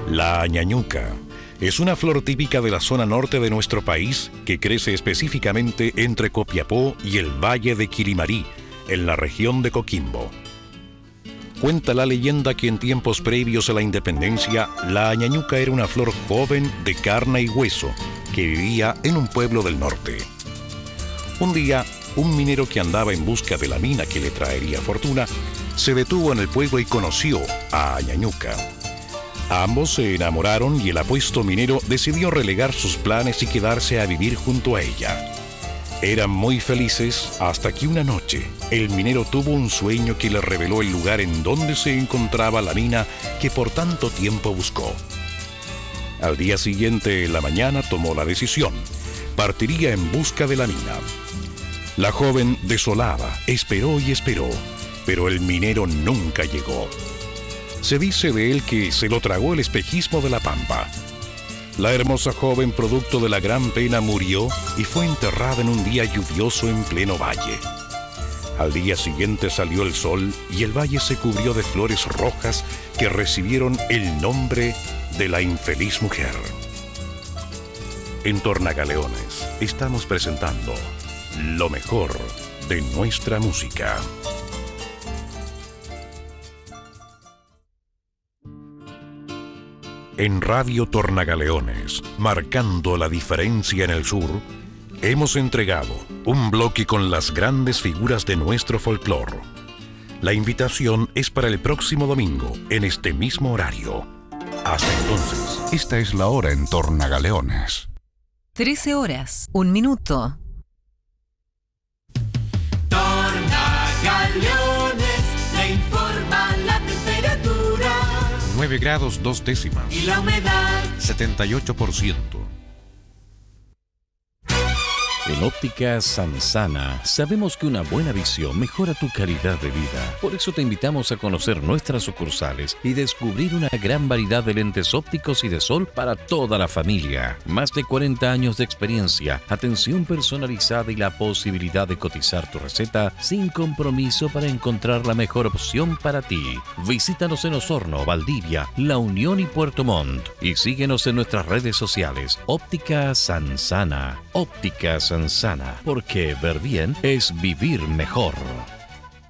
La ñañuca es una flor típica de la zona norte de nuestro país que crece específicamente entre Copiapó y el Valle de Quilimarí, en la región de Coquimbo. Cuenta la leyenda que en tiempos previos a la independencia, la ñañuca era una flor joven de carne y hueso que vivía en un pueblo del norte. Un día, un minero que andaba en busca de la mina que le traería fortuna, se detuvo en el pueblo y conoció a ñañuca. Ambos se enamoraron y el apuesto minero decidió relegar sus planes y quedarse a vivir junto a ella. Eran muy felices hasta que una noche el minero tuvo un sueño que le reveló el lugar en donde se encontraba la mina que por tanto tiempo buscó. Al día siguiente, en la mañana, tomó la decisión. Partiría en busca de la mina. La joven, desolada, esperó y esperó, pero el minero nunca llegó. Se dice de él que se lo tragó el espejismo de la pampa. La hermosa joven, producto de la gran pena, murió y fue enterrada en un día lluvioso en pleno valle. Al día siguiente salió el sol y el valle se cubrió de flores rojas que recibieron el nombre de la infeliz mujer. En Tornagaleones estamos presentando lo mejor de nuestra música. En Radio Tornagaleones, marcando la diferencia en el sur, hemos entregado un bloque con las grandes figuras de nuestro folclore. La invitación es para el próximo domingo, en este mismo horario. Hasta entonces, esta es la hora en Tornagaleones. 13 horas, 1 minuto. Tornagaleones, le informa la temperatura. 9 grados 2 décimas. Y la humedad 78%. En Óptica Sansana sabemos que una buena visión mejora tu calidad de vida. Por eso te invitamos a conocer nuestras sucursales y descubrir una gran variedad de lentes ópticos y de sol para toda la familia. Más de 40 años de experiencia, atención personalizada y la posibilidad de cotizar tu receta sin compromiso para encontrar la mejor opción para ti. Visítanos en Osorno, Valdivia, La Unión y Puerto Montt. Y síguenos en nuestras redes sociales. Óptica Sansana. Óptica Sansana, porque ver bien es vivir mejor.